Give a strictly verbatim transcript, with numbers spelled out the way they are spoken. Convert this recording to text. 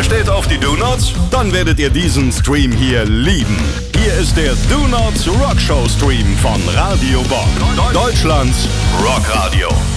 steht auf die Do-Nots? Dann werdet ihr diesen Stream hier lieben. Hier ist der Do-Nots Rockshow Stream von Radio Bock. Deutschlands Rockradio.